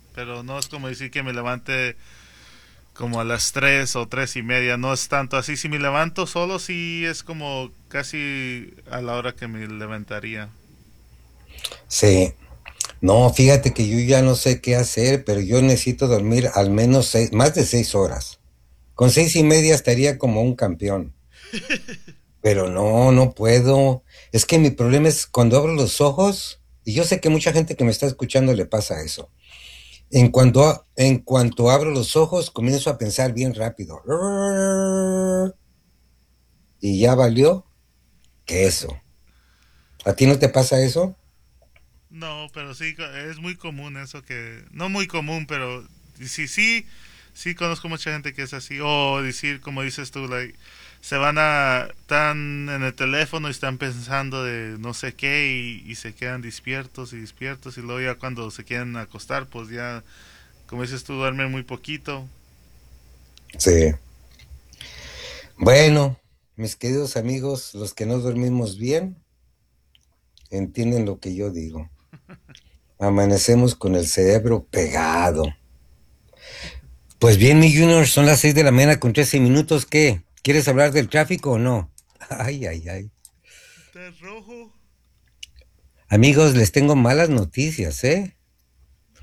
pero no es como decir que me levante como a las 3 o 3:30, no es tanto así. Si me levanto solo, sí es como casi a la hora que me levantaría. Sí. No, fíjate que yo ya no sé qué hacer, pero yo necesito dormir al menos más de 6 horas. Con 6:30 estaría como un campeón. Pero no, no puedo. Es que mi problema es cuando abro los ojos, y yo sé que mucha gente que me está escuchando le pasa eso. En cuanto abro los ojos, comienzo a pensar bien rápido. Y ya valió que eso. ¿A ti no te pasa eso? No, pero sí, es muy común eso que... No muy común, pero sí, sí, sí conozco mucha gente que es así. O decir, como dices tú, like, están en el teléfono y están pensando de no sé qué y se quedan despiertos y despiertos y luego ya cuando se quieren acostar, pues ya, como dices tú, duermen muy poquito. Sí. Bueno, mis queridos amigos, los que no dormimos bien, entienden lo que yo digo. Amanecemos con el cerebro pegado. Pues bien, mi Junior, son las 6 de la mañana con 13 minutos. ¿Qué? ¿Quieres hablar del tráfico o no? Ay, ay, ay. ¿Está rojo? Amigos, les tengo malas noticias, ¿eh?